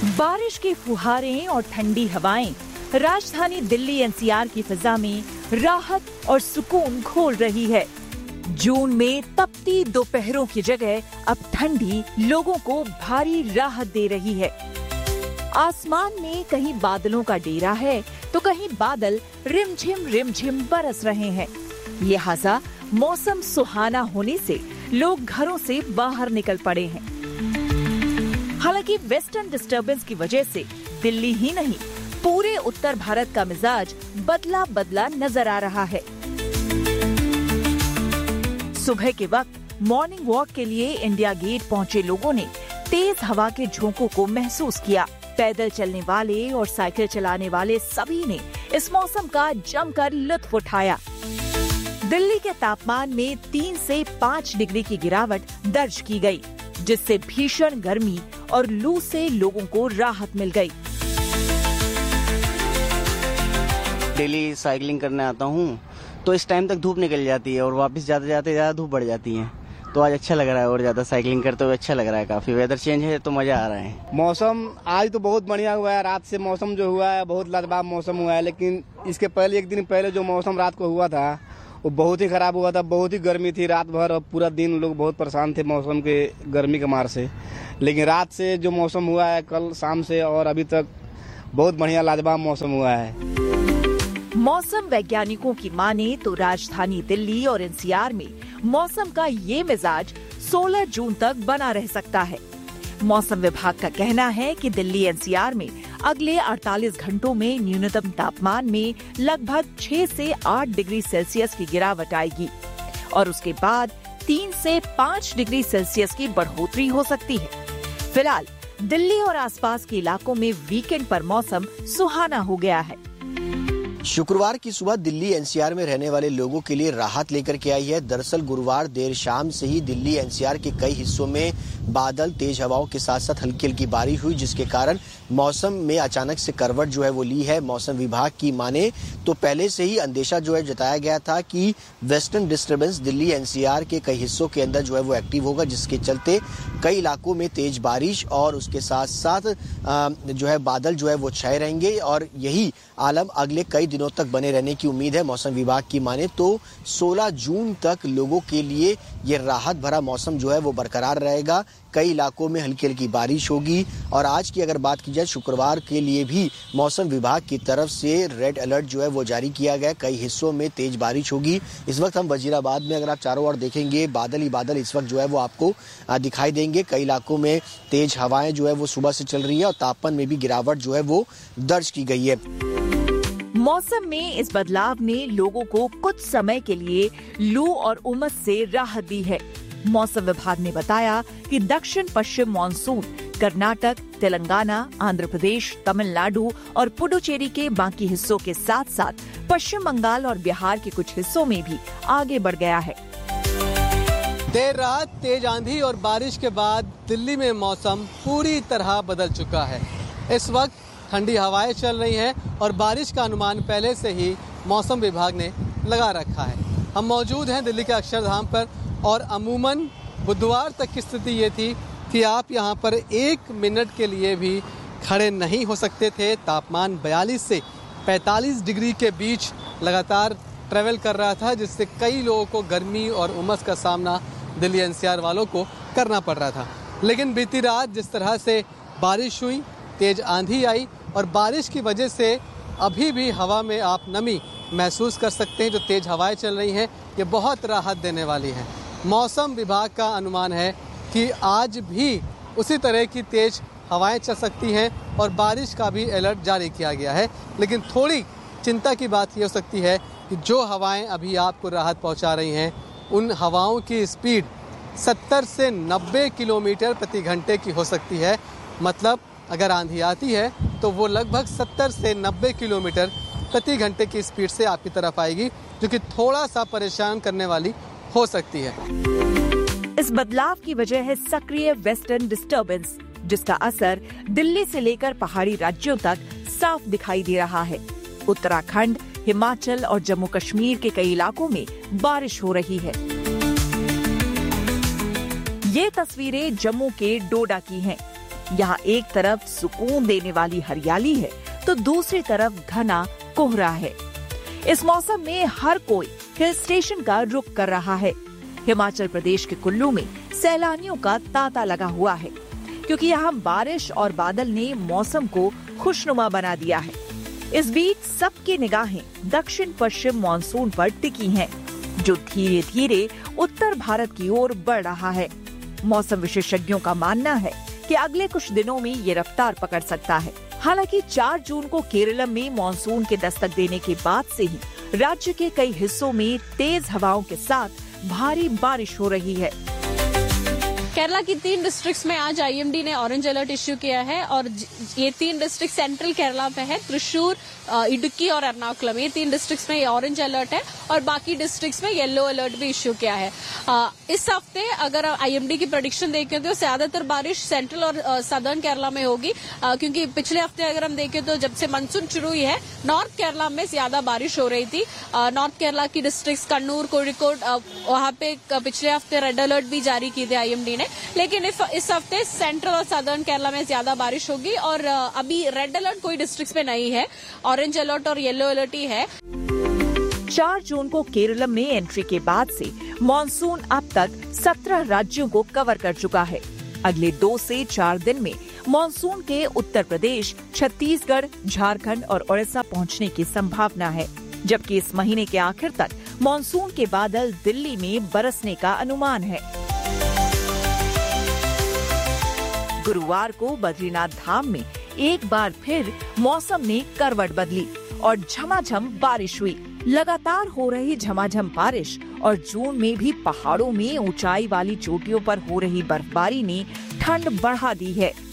बारिश की फुहारें और ठंडी हवाएं राजधानी दिल्ली एनसीआर की फिजा में राहत और सुकून घोल रही है। जून में तपती दोपहरों की जगह अब ठंडी लोगों को भारी राहत दे रही है। आसमान में कहीं बादलों का डेरा है तो कहीं बादल रिमझिम बरस रहे हैं। लिहाजा मौसम सुहाना होने से लोग घरों से बाहर निकल पड़े हैं। हालांकि वेस्टर्न डिस्टर्बेंस की वजह से दिल्ली ही नहीं पूरे उत्तर भारत का मिजाज बदला बदला नजर आ रहा है। सुबह के वक्त मॉर्निंग वॉक के लिए इंडिया गेट पहुंचे लोगों ने तेज हवा के झोंकों को महसूस किया। पैदल चलने वाले और साइकिल चलाने वाले सभी ने इस मौसम का जमकर लुत्फ उठाया। दिल्ली के तापमान में 3 से 5 डिग्री की गिरावट दर्ज की गई, जिससे भीषण गर्मी और लू से लोगों को राहत मिल गई। डेली साइकिलिंग करने आता हूँ तो इस टाइम तक धूप निकल जाती है और वापस जाते जाते ज्यादा धूप बढ़ जाती है, तो आज अच्छा लग रहा है और ज्यादा साइकिलिंग करते हुए अच्छा लग रहा है। काफी वेदर चेंज है तो मजा आ रहा है। मौसम आज तो बहुत बढ़िया हुआ है। रात से मौसम जो हुआ है बहुत लाजवाब मौसम हुआ है, लेकिन इसके पहले एक दिन पहले जो मौसम रात को हुआ था वो बहुत ही खराब हुआ था। बहुत ही गर्मी थी रात भर और पूरा दिन लोग बहुत परेशान थे मौसम के गर्मी के मार से। लेकिन रात से जो मौसम हुआ है कल शाम से और अभी तक बहुत बढ़िया लाजवाब मौसम हुआ है। मौसम वैज्ञानिकों की माने तो राजधानी दिल्ली और एनसीआर में मौसम का ये मिजाज 16 जून तक बना रह सकता है। मौसम विभाग का कहना है कि दिल्ली एनसीआर में अगले 48 घंटों में न्यूनतम तापमान में लगभग 6 से 8 डिग्री सेल्सियस की गिरावट आएगी और उसके बाद 3 से 5 डिग्री सेल्सियस की बढ़ोतरी हो सकती है। फिलहाल दिल्ली और आसपास के इलाकों में वीकेंड पर मौसम सुहाना हो गया है। शुक्रवार की सुबह दिल्ली एनसीआर में रहने वाले लोगों के लिए राहत लेकर के आई है। दरअसल गुरुवार देर शाम से ही दिल्ली एनसीआर के कई हिस्सों में बादल, तेज हवाओं के साथ साथ हल्की हल्की बारिश हुई, जिसके कारण मौसम में अचानक से करवट जो है वो ली है। मौसम विभाग की माने तो पहले से ही अंदेशा जो है जताया गया था कि वेस्टर्न डिस्टर्बेंस दिल्ली एनसीआर के कई हिस्सों के अंदर जो है वो एक्टिव होगा, जिसके चलते कई इलाकों में तेज बारिश और उसके साथ साथ जो है बादल जो है वो छाए रहेंगे और यही आलम अगले कई दिनों तक बने रहने की उम्मीद है। मौसम विभाग की माने तो 16 जून तक लोगों के लिए ये राहत भरा मौसम जो है वो बरकरार रहेगा। कई इलाकों में हल्की हल्की बारिश होगी और आज की अगर बात की जाए शुक्रवार के लिए भी मौसम विभाग की तरफ से रेड अलर्ट जो है वो जारी किया गया। कई हिस्सों में तेज बारिश होगी। इस वक्त हम वजीराबाद में अगर आप चारों ओर देखेंगे बादल ही बादल इस वक्त जो है वो आपको दिखाई देंगे। कई इलाकों में तेज हवाएं जो है वो सुबह से चल रही है और तापमान में भी गिरावट जो है वो दर्ज की गई है। मौसम में इस बदलाव ने लोगों को कुछ समय के लिए लू और उमस से राहत दी है। मौसम विभाग ने बताया कि दक्षिण पश्चिम मानसून कर्नाटक, तेलंगाना, आंध्र प्रदेश, तमिलनाडु और पुडुचेरी के बाकी हिस्सों के साथ साथ पश्चिम बंगाल और बिहार के कुछ हिस्सों में भी आगे बढ़ गया है। देर रात तेज आंधी और बारिश के बाद दिल्ली में मौसम पूरी तरह बदल चुका है। इस वक्त ठंडी हवाएं चल रही हैं और बारिश का अनुमान पहले से ही मौसम विभाग ने लगा रखा है। हम मौजूद हैं दिल्ली के अक्षरधाम पर और अमूमन बुधवार तक की स्थिति ये थी कि आप यहाँ पर 1 मिनट के लिए भी खड़े नहीं हो सकते थे। तापमान 42 से 45 डिग्री के बीच लगातार ट्रैवल कर रहा था, जिससे कई लोगों को गर्मी और उमस का सामना दिल्ली एनसीआर वालों को करना पड़ रहा था। लेकिन बीती रात जिस तरह से बारिश हुई, तेज आंधी आई और बारिश की वजह से अभी भी हवा में आप नमी महसूस कर सकते हैं। जो तेज हवाएं चल रही हैं ये बहुत राहत देने वाली हैं। मौसम विभाग का अनुमान है कि आज भी उसी तरह की तेज हवाएं चल सकती हैं और बारिश का भी अलर्ट जारी किया गया है। लेकिन थोड़ी चिंता की बात ये हो सकती है कि जो हवाएं अभी आपको राहत पहुंचा रही हैं उन हवाओं की स्पीड 70 से 90 किलोमीटर प्रति घंटे की हो सकती है। मतलब अगर आंधी आती है तो वो लगभग 70 से 90 किलोमीटर प्रति घंटे की स्पीड से आपकी तरफ आएगी, जो कि थोड़ा सा परेशान करने वाली हो सकती है। इस बदलाव की वजह है सक्रिय वेस्टर्न डिस्टर्बेंस, जिसका असर दिल्ली से लेकर पहाड़ी राज्यों तक साफ दिखाई दे रहा है। उत्तराखंड, हिमाचल और जम्मू कश्मीर के कई इलाकों में बारिश हो रही है। ये तस्वीरें जम्मू के डोडा की हैं। यहाँ एक तरफ सुकून देने वाली हरियाली है तो दूसरी तरफ घना कोहरा है। इस मौसम में हर कोई हिल स्टेशन का रुख कर रहा है। हिमाचल प्रदेश के कुल्लू में सैलानियों का तांता लगा हुआ है, क्योंकि यहाँ बारिश और बादल ने मौसम को खुशनुमा बना दिया है। इस बीच सबकी निगाहें दक्षिण पश्चिम मानसून पर टिकी हैं, जो धीरे धीरे उत्तर भारत की ओर बढ़ रहा है। मौसम विशेषज्ञों का मानना है कि अगले कुछ दिनों में ये रफ्तार पकड़ सकता है। हालांकि 4 जून को केरल में मानसून के दस्तक देने के बाद से ही राज्य के कई हिस्सों में तेज हवाओं के साथ भारी बारिश हो रही है। केरला की 3 डिस्ट्रिक्ट्स में आज आईएमडी ने ऑरेंज अलर्ट इश्यू किया है और ये 3 डिस्ट्रिक्ट सेंट्रल केरला में है। त्रिशूर, इडुक्की और एर्नाकुलम, ये 3 डिस्ट्रिक्ट्स में ये ऑरेंज अलर्ट है और बाकी डिस्ट्रिक्ट्स में येलो अलर्ट भी इश्यू किया है। इस हफ्ते अगर आईएमडी की प्रेडिक्शन देखें तो ज्यादातर बारिश सेंट्रल और सदर्न केरला में होगी, क्योंकि पिछले हफ्ते अगर हम देखें तो जब से मानसून शुरू हुई है नॉर्थ केरला में ज्यादा बारिश हो रही थी। नॉर्थ केरला की डिस्ट्रिक्ट कन्नूर, कोझिकोड, वहां पे पिछले हफ्ते रेड अलर्ट भी जारी की थी आईएमडी ने। लेकिन इस हफ्ते सेंट्रल और सदर्न केरला में ज्यादा बारिश होगी और अभी रेड अलर्ट कोई डिस्ट्रिक्ट्स में नहीं है, ऑरेंज अलर्ट और येलो अलर्ट ही है। 4 जून को केरल में एंट्री के बाद से मॉनसून अब तक 17 राज्यों को कवर कर चुका है। अगले 2 से 4 दिन में मॉनसून के उत्तर प्रदेश, छत्तीसगढ़, झारखंड और ओडिशा पहुंचने की संभावना है, जबकि इस महीने के आखिर तक मॉनसून के बादल दिल्ली में बरसने का अनुमान है। गुरुवार को बद्रीनाथ धाम में एक बार फिर मौसम ने करवट बदली और झमाझम बारिश हुई। लगातार हो रही झमाझम बारिश और जून में भी पहाड़ों में ऊंचाई वाली चोटियों पर हो रही बर्फबारी ने ठंड बढ़ा दी है।